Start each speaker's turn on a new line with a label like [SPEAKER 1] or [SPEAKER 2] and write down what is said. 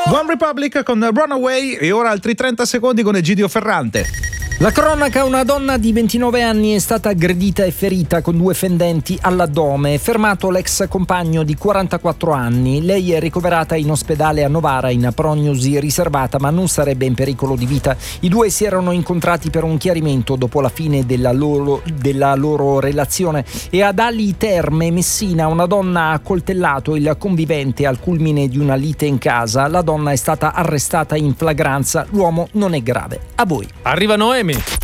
[SPEAKER 1] One Republic con Runaway e ora altri 30 secondi con Egidio Ferrante.
[SPEAKER 2] La cronaca: una donna di 29 anni è stata aggredita e ferita con 2 fendenti all'addome. Fermato l'ex compagno di 44 anni. Lei è ricoverata in ospedale a Novara in prognosi riservata, ma non sarebbe in pericolo di vita. I due si erano incontrati per un chiarimento dopo la fine della loro relazione. E ad Ali Terme, Messina, una donna ha accoltellato il convivente al culmine di una lite in casa. La donna è stata arrestata in flagranza, l'uomo non è grave. A voi.
[SPEAKER 3] Arriva Noemi.